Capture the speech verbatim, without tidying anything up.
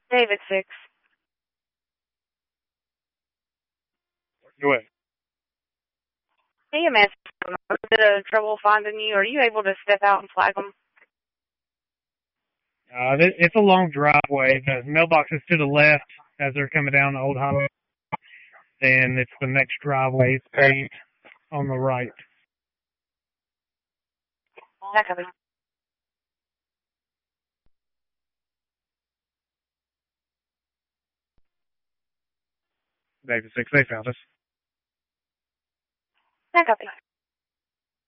David six. Go ahead. E M S a bit of trouble finding you. Are you able to step out and flag them? Uh, it's a long driveway. The mailbox is to the left as they're coming down the old highway. Then it's the next driveway. It's paved on the right. That copy. David six, they found us. That copy.